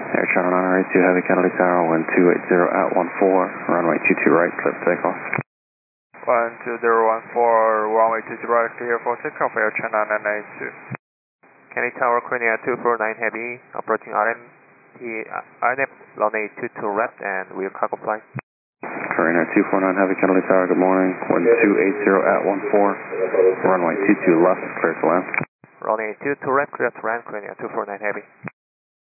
Air Channel 982 Heavy Kennedy Tower, 1280 at 14, runway 22 right, clear for takeoff. 12014, runway 22 right, clear for takeoff, Air Channel 982. Kennedy Tower, Korea 249 Heavy, approaching RNAP, runway 22 left, and we'll cargo flight. Korea 249 Heavy Kennedy Tower, good morning, 1280 at 14, runway 22 left, clear to land. Runway 22 left, clear to land, Korea 249 Heavy.